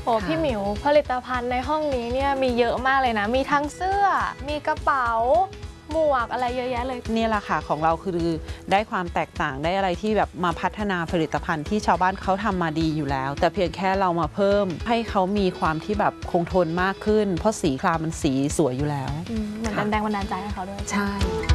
โอ้พี่หมิวผลิตภัณฑ์ในห้องนี้เนี่ยมีเยอะมากเลยนะมีทั้งเสื้อมีกระเป๋าหมวกอะไรเยอะแยะเลยนี่แหละค่ะของเราคือได้ความแตกต่างได้อะไรที่แบบมาพัฒนาผลิตภัณฑ์ที่ชาวบ้านเขาทำมาดีอยู่แล้วแต่เพียงแค่เรามาเพิ่มให้เขามีความที่แบบคงทนมากขึ้นเพราะสีครามมันสีสวยอยู่แล้วเหมือนเป็นแรงบันดาลใจให้เขาด้วยใช่